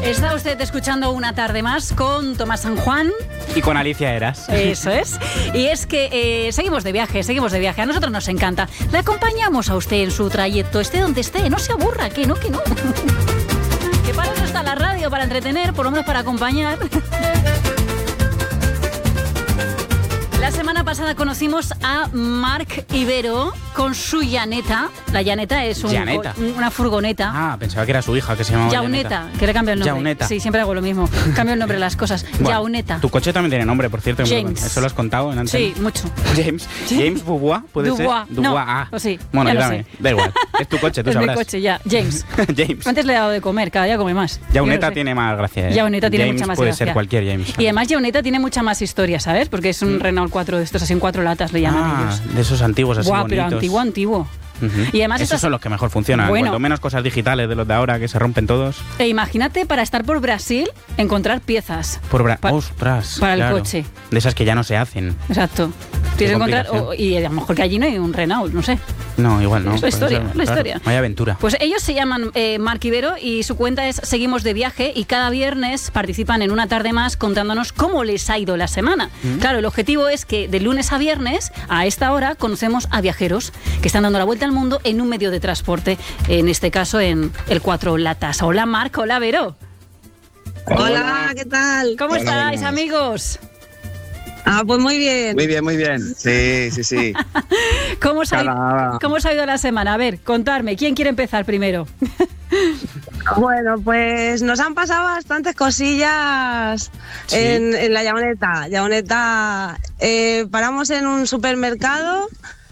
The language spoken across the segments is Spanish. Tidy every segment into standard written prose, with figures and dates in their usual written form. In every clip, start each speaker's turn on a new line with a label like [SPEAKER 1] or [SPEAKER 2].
[SPEAKER 1] Está usted escuchando Una tarde más con Tomás San Juan.
[SPEAKER 2] Y con Alicia Eras.
[SPEAKER 1] Eso es. Y es que seguimos de viaje. A nosotros nos encanta. Le acompañamos a usted en su trayecto, esté donde esté. No se aburra, que no. Que para eso está la radio, para entretener, por lo menos para acompañar. La semana pasada conocimos a Marc Ibero con su llaneta. La llaneta es una furgoneta.
[SPEAKER 2] Ah, pensaba que era su hija, que se llamaba
[SPEAKER 1] Yauneta, que le cambia el nombre.
[SPEAKER 2] Yauneta.
[SPEAKER 1] Sí, siempre hago lo mismo. Cambio el nombre de las cosas. Bueno, Yauneta.
[SPEAKER 2] Tu coche también tiene nombre, por cierto.
[SPEAKER 1] James.
[SPEAKER 2] ¿Eso lo has contado en antena?
[SPEAKER 1] Sí, mucho.
[SPEAKER 2] James Dubois, ¿puede ser?
[SPEAKER 1] Dubois.
[SPEAKER 2] Ah.
[SPEAKER 1] Sí,
[SPEAKER 2] bueno, da igual. Es tu coche, tú sabrás.
[SPEAKER 1] Es mi coche, ya. James.
[SPEAKER 2] James.
[SPEAKER 1] Antes le he dado de comer, cada día come más.
[SPEAKER 2] Yauneta tiene más gracia.
[SPEAKER 1] Yauneta tiene
[SPEAKER 2] James
[SPEAKER 1] mucha más
[SPEAKER 2] puede
[SPEAKER 1] gracia.
[SPEAKER 2] ser cualquier James.
[SPEAKER 1] Y además Yauneta tiene mucha más historia, ¿sabes? Porque es un Renault 4 de estos, así en 4 latas le llaman ellos.
[SPEAKER 2] De esos antiguos así bonitos.
[SPEAKER 1] Pero antiguo. Y además
[SPEAKER 2] esos son los que mejor funcionan.
[SPEAKER 1] Bueno,
[SPEAKER 2] cuanto menos cosas digitales de los de ahora que se rompen todos.
[SPEAKER 1] Imagínate para estar por Brasil encontrar piezas.
[SPEAKER 2] Ostras.
[SPEAKER 1] Para el coche.
[SPEAKER 2] De esas que ya no se hacen.
[SPEAKER 1] Exacto. Tienes que encontrar. Y a lo mejor que allí no hay un Renault, no sé.
[SPEAKER 2] No, igual no.
[SPEAKER 1] Es la historia.
[SPEAKER 2] Vaya aventura.
[SPEAKER 1] Pues ellos se llaman Marc Ibero y su cuenta es Seguimos de Viaje, y cada viernes participan en Una tarde más contándonos cómo les ha ido la semana. Claro, el objetivo es que de lunes a viernes, a esta hora, conocemos a viajeros que están dando la vuelta al mundo en un medio de transporte, en este caso en el 4 latas. Hola Marc, hola Vero.
[SPEAKER 3] Hola, ¿qué tal?
[SPEAKER 1] ¿Cómo estáis, amigos?
[SPEAKER 3] Pues muy bien.
[SPEAKER 4] Muy bien. Sí.
[SPEAKER 1] ¿Cómo os ha ido la semana? A ver, contadme, ¿quién quiere empezar primero?
[SPEAKER 3] Bueno, pues nos han pasado bastantes cosillas en la Yauneta. Paramos en un supermercado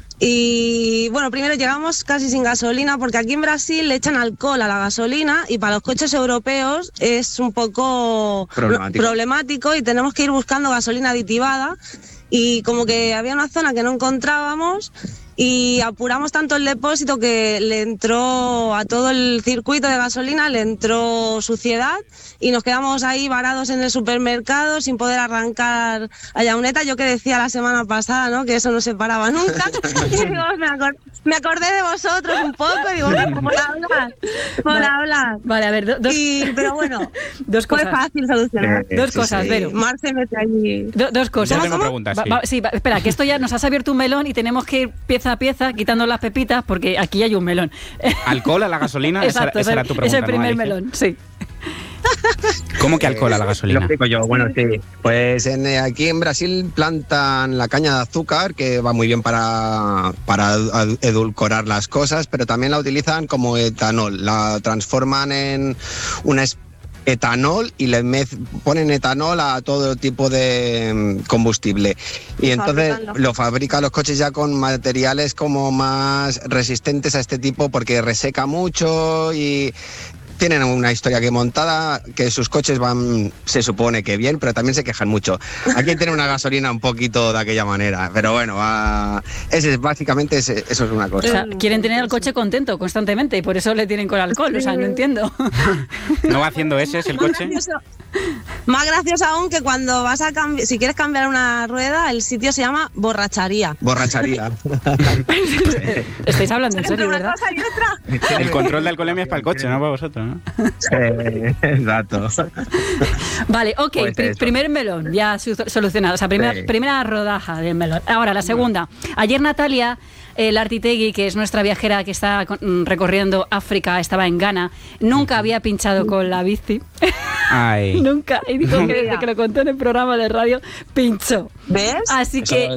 [SPEAKER 3] y, bueno, primero llegamos casi sin gasolina, porque aquí en Brasil le echan alcohol a la gasolina y para los coches europeos es un poco problemático y tenemos que ir buscando gasolina aditivada, y como que había una zona que no encontrábamos y apuramos tanto el depósito que le entró a todo el circuito de gasolina, le entró suciedad y nos quedamos ahí varados en el supermercado sin poder arrancar a Yauneta. Yo que decía la semana pasada, ¿no?, que eso no se paraba nunca. Y digo, me acordé de vosotros un poco y digo, por hablar.
[SPEAKER 1] Vale, a ver,
[SPEAKER 3] pero bueno,
[SPEAKER 1] dos cosas.
[SPEAKER 3] Fue fácil solucionar.
[SPEAKER 1] Dos cosas, Vero.
[SPEAKER 3] Mar se mete allí.
[SPEAKER 1] Dos cosas.
[SPEAKER 2] Yo tengo preguntas, sí.
[SPEAKER 1] Espera, que esto ya nos has abierto un melón y tenemos que ir pieza a pieza quitando las pepitas, porque aquí hay un melón.
[SPEAKER 2] ¿Alcohol a la gasolina?
[SPEAKER 1] Exacto,
[SPEAKER 2] esa era tu pregunta.
[SPEAKER 1] Es el primer
[SPEAKER 2] ¿no,
[SPEAKER 1] melón, sí.
[SPEAKER 2] ¿Cómo que alcohol a la gasolina?
[SPEAKER 4] Lo explico yo, bueno, sí. Pues aquí en Brasil plantan la caña de azúcar, que va muy bien para edulcorar las cosas, pero también la utilizan como etanol. La transforman en una etanol y le ponen etanol a todo tipo de combustible. Y entonces lo fabrican los coches ya con materiales como más resistentes a este tipo, porque reseca mucho y tienen una historia que montada, que sus coches van, se supone que bien, pero también se quejan mucho. Aquí tienen una gasolina un poquito de aquella manera, pero bueno, básicamente eso es una cosa.
[SPEAKER 1] O sea, quieren tener el coche contento constantemente y por eso le tienen con alcohol, o sea, no entiendo.
[SPEAKER 2] ¿No va haciendo ese el coche?
[SPEAKER 3] Más gracioso aún que cuando vas a si quieres cambiar una rueda, el sitio se llama borracharía.
[SPEAKER 1] Estáis hablando en serio, ¿verdad?
[SPEAKER 2] El control de alcoholemia es para el coche, no para vosotros, ¿no?
[SPEAKER 4] Exacto.
[SPEAKER 1] Vale, ok,
[SPEAKER 4] Pues
[SPEAKER 1] primer melón, ya solucionado. O sea, primera rodaja del melón. Ahora, la segunda. Ayer Natalia Lartitegui, que es nuestra viajera que está recorriendo África, estaba en Ghana, nunca había pinchado con la bici.
[SPEAKER 2] Ay.
[SPEAKER 1] Nunca. Y dijo que desde que lo contó en el programa de radio, pinchó.
[SPEAKER 3] ¿Ves?
[SPEAKER 1] Así que...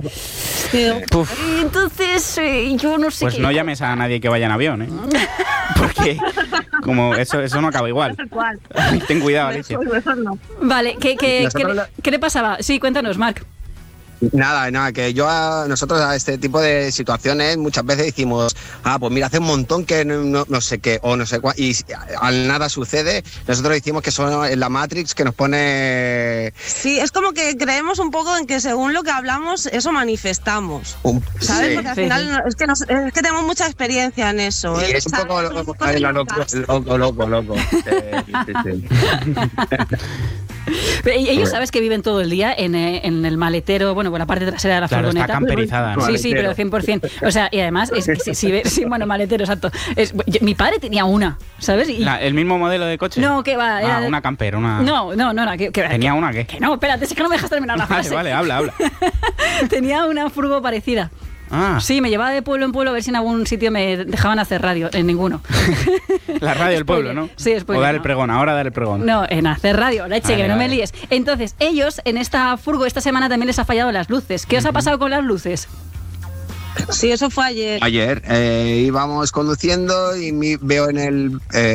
[SPEAKER 1] Entonces, yo no sé
[SPEAKER 2] pues no llames a nadie que vaya en avión, ¿eh? Porque como eso no acaba igual. Ten cuidado, Alicia.
[SPEAKER 1] Vale, ¿qué le pasaba? Sí, cuéntanos, Marc.
[SPEAKER 4] Nada, que nosotros a este tipo de situaciones muchas veces decimos, pues mira, hace un montón que no sé qué, o no sé cuál, y al nada sucede. Nosotros decimos que son en la Matrix que nos pone...
[SPEAKER 3] Sí, es como que creemos un poco en que según lo que hablamos, eso manifestamos. ¿Sabes?
[SPEAKER 4] Sí.
[SPEAKER 3] Porque al final es que tenemos mucha experiencia en eso.
[SPEAKER 4] Sí, es un poco loco.
[SPEAKER 1] Ellos sabes que viven todo el día en el maletero, bueno, la parte trasera de la furgoneta.
[SPEAKER 2] Está camperizada, ¿no?
[SPEAKER 1] Sí, pero 100%. O sea, y además, es que sí, bueno, maletero, exacto. Mi padre tenía una, ¿sabes?
[SPEAKER 2] ¿El mismo modelo de coche?
[SPEAKER 1] No, ¿qué va? Era
[SPEAKER 2] una camper, una...
[SPEAKER 1] No,
[SPEAKER 2] ¿Tenía una qué?
[SPEAKER 1] Que no, espérate, es que no me dejas terminar la frase.
[SPEAKER 2] Vale, habla.
[SPEAKER 1] Tenía una furgo parecida. Sí, me llevaba de pueblo en pueblo a ver si en algún sitio me dejaban hacer radio. En ninguno.
[SPEAKER 2] La radio del pueblo, ¿no?
[SPEAKER 1] Sí, spoiler.
[SPEAKER 2] O dar el pregón, ahora dar el pregón.
[SPEAKER 1] No, en hacer radio, leche, que no me líes. Entonces, ellos en esta furgo esta semana también les ha fallado las luces. ¿Qué os ha pasado con las luces?
[SPEAKER 3] Sí, eso fue ayer.
[SPEAKER 4] Ayer íbamos conduciendo y veo en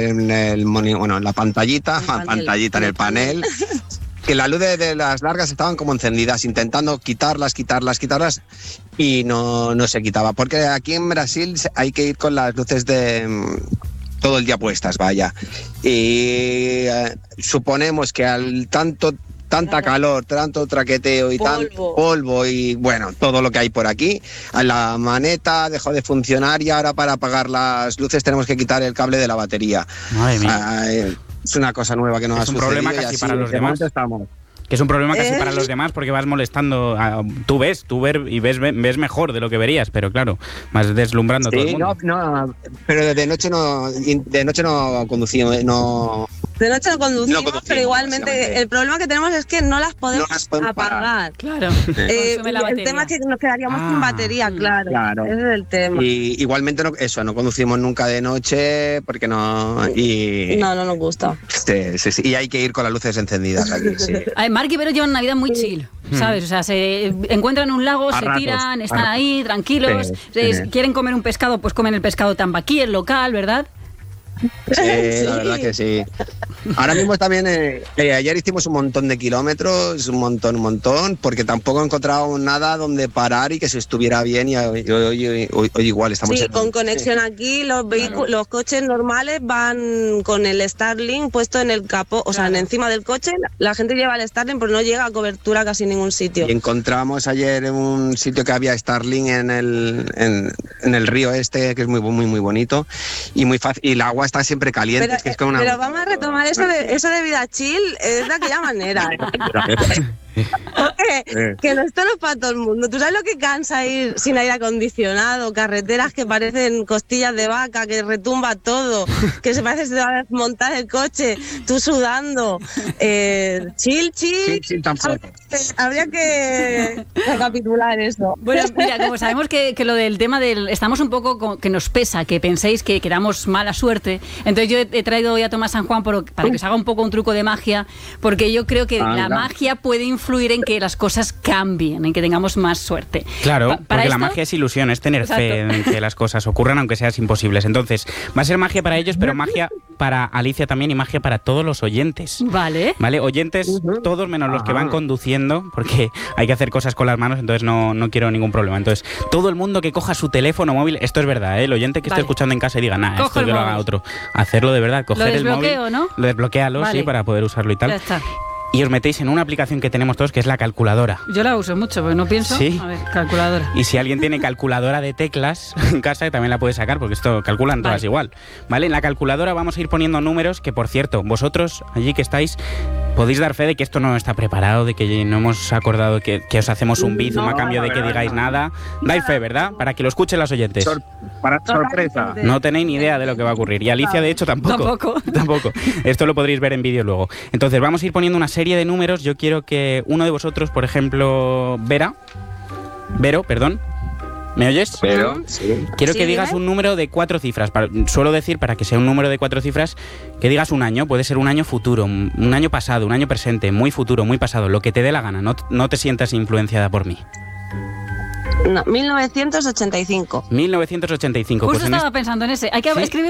[SPEAKER 4] la pantallita, en el panel, que las luces de las largas estaban como encendidas, intentando quitarlas y no se quitaba. Porque aquí en Brasil hay que ir con las luces de todo el día puestas, vaya. Y suponemos que al tanta calor, tanto traqueteo y tanto polvo y bueno, todo lo que hay por aquí, la maneta dejó de funcionar y ahora para apagar las luces tenemos que quitar el cable de la batería.
[SPEAKER 2] Madre mía.
[SPEAKER 4] Es una cosa nueva que nos ha sucedido.
[SPEAKER 2] Es un problema casi para los demás. Que es un problema casi para los demás porque vas molestando. Tú ves ves mejor de lo que verías, pero claro, vas deslumbrando a todo el mundo. No,
[SPEAKER 4] pero de noche no conducimos, no.
[SPEAKER 3] De noche no conducimos, pero igualmente el problema que tenemos es que no las podemos apagar.
[SPEAKER 1] Claro.
[SPEAKER 3] El tema es que nos quedaríamos sin batería, claro. Ese es el tema.
[SPEAKER 4] Y igualmente no conducimos nunca de noche porque no.
[SPEAKER 3] No nos gusta.
[SPEAKER 4] Sí. Y hay que ir con las luces encendidas aquí, sí.
[SPEAKER 1] Mark y Vero llevan una vida muy chill, ¿sabes? O sea, se encuentran un lago, se tiran, están ahí tranquilos, quieren comer un pescado, pues comen el pescado tambaqui, el local, ¿verdad?
[SPEAKER 4] Sí, la verdad que sí. Ahora mismo también, ayer hicimos un montón de kilómetros, un montón, porque tampoco encontrábamos nada donde parar y que se estuviera bien y hoy igual estamos...
[SPEAKER 3] Sí, con conexión aquí, los coches normales van con el Starlink puesto en el capó, o sea, encima del coche, la gente lleva el Starlink, pero no llega a cobertura casi en ningún sitio.
[SPEAKER 4] Y encontramos ayer en un sitio que había Starlink en el río este, que es muy bonito y muy fácil, y el agua está siempre caliente.
[SPEAKER 3] Pero vamos a retomar eso de vida chill de aquella manera. Que esto no es para todo el mundo. ¿Tú sabes lo que cansa ir sin aire acondicionado? Carreteras que parecen costillas de vaca, que retumba todo, que se parece que se va a desmontar el coche, tú sudando. Chill. Habría que recapitular eso.
[SPEAKER 1] Bueno, mira, como sabemos que lo del tema estamos un poco que nos pesa, que penséis que damos mala suerte, entonces yo he traído hoy a Tomás San Juan para que os haga un poco un truco de magia, porque yo creo que la magia puede influir en que las cosas cambien, en que tengamos más suerte.
[SPEAKER 2] Claro, porque la magia es ilusión, es tener fe en que las cosas ocurran aunque sean imposibles. Entonces, va a ser magia para ellos, pero magia para Alicia también y magia para todos los oyentes.
[SPEAKER 1] Vale,
[SPEAKER 2] oyentes, todos menos los que van conduciendo, porque hay que hacer cosas con las manos, entonces no quiero ningún problema. Entonces, todo el mundo que coja su teléfono móvil, esto es verdad, el oyente que esté escuchando en casa y diga, esto que lo haga otro. Hacerlo de verdad, coger el móvil,
[SPEAKER 1] ¿no?
[SPEAKER 2] Lo desbloquealo, sí, para poder usarlo y tal.
[SPEAKER 1] Ya está.
[SPEAKER 2] Y os metéis en una aplicación que tenemos todos, que es la calculadora.
[SPEAKER 1] Yo la uso mucho, porque no pienso.
[SPEAKER 2] ¿Sí?
[SPEAKER 1] A ver, calculadora.
[SPEAKER 2] Y si alguien tiene calculadora de teclas en casa, también la puede sacar, porque esto calculan todas igual. ¿Vale? En la calculadora vamos a ir poniendo números que, por cierto, vosotros, allí que estáis, podéis dar fe de que esto no está preparado, de que no hemos acordado que os hacemos un bizum a cambio de que digáis nada. Dais fe, ¿verdad? Para que lo escuchen los oyentes.
[SPEAKER 4] Para sorpresa.
[SPEAKER 2] No tenéis ni idea de lo que va a ocurrir. Y Alicia, de hecho, tampoco. Esto lo podréis ver en vídeo luego. Entonces, vamos a ir poniendo una serie de números. Yo quiero que uno de vosotros, por ejemplo, Vero, perdón. ¿Me oyes?
[SPEAKER 4] Pero, sí.
[SPEAKER 2] Quiero que digas un número de 4 cifras. Suelo decir, para que sea un número de 4 cifras, que digas un año. Puede ser un año futuro, un año pasado, un año presente, muy futuro, muy pasado, lo que te dé la gana. No te sientas influenciada por mí.
[SPEAKER 3] No, 1985.
[SPEAKER 2] 1985.
[SPEAKER 1] Justo estaba pensando en ese. Hay que escribir